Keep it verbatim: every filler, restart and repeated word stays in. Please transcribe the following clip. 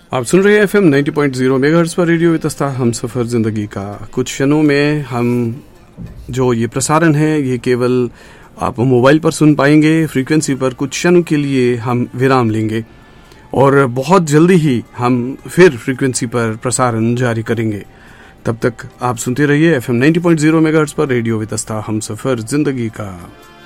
आप सुन रहे हैं F M ninety point zero megahertz पर रेडियो वितस्ता हम सफ़र ज़िंदगी का। कुछ क्षणों में हम जो ये प्रसारण है ये केवल आप मोबाइल पर सुन पाएंगे फ्रीक्वेंसी पर। कुछ क्षणों के लिए हम विराम लेंगे और बहुत जल्दी ही हम फिर फ्रीक्वेंसी पर प्रसारण जारी करेंगे। तब तक आप सुनते रहिए F M ninety point zero megahertz पर रेडियो वितस्ता हम सफ़र ज़िंदगी का।